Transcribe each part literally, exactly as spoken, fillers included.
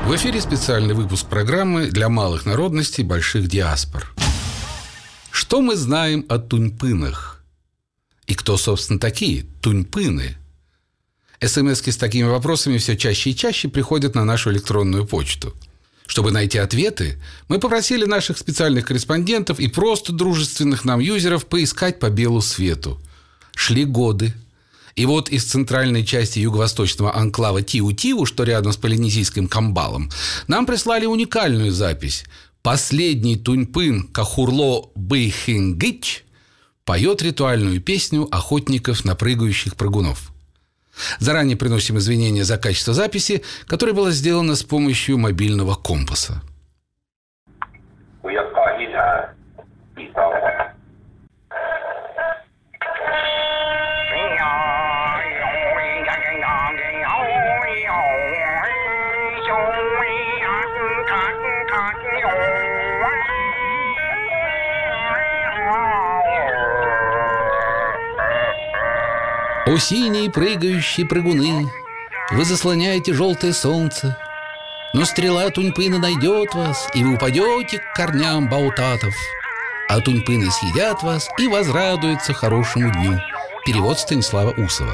В эфире специальный выпуск программы для малых народностей больших диаспор. Что мы знаем о туньпынах? И кто, собственно, такие туньпыны? СМСки с такими вопросами все чаще и чаще приходят на нашу электронную почту. Чтобы найти ответы, мы попросили наших специальных корреспондентов и просто дружественных нам юзеров поискать по белу свету. Шли годы. И вот из центральной части юго-восточного анклава Тиу-Тиу, что рядом с полинезийским Камбалом, нам прислали уникальную запись. Последний туньпын Кахурло Бейхингич поет ритуальную песню охотников на прыгающих прыгунов. Заранее приносим извинения за качество записи, которая была сделана с помощью мобильного компаса. О синие прыгающие прыгуны, вы заслоняете желтое солнце, но стрела туньпына найдет вас, и вы упадете к корням баутатов, а туньпыны съедят вас и возрадуются хорошему дню. Перевод Станислава Усова.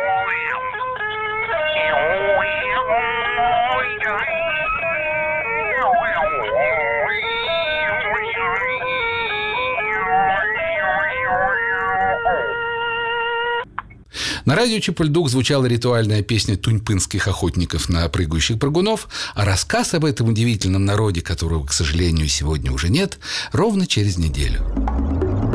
На радио Чапульдук звучала ритуальная песня туньпынских охотников на прыгающих прыгунов, а рассказ об этом удивительном народе, которого, к сожалению, сегодня уже нет, ровно через неделю.